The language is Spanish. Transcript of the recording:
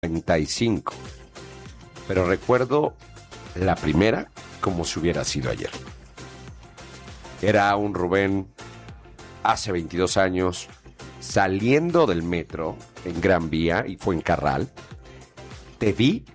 35. Pero recuerdo la primera como si hubiera sido ayer. Era un Rubén hace 22 años saliendo del metro en Gran Vía y Fuencarral. Te vi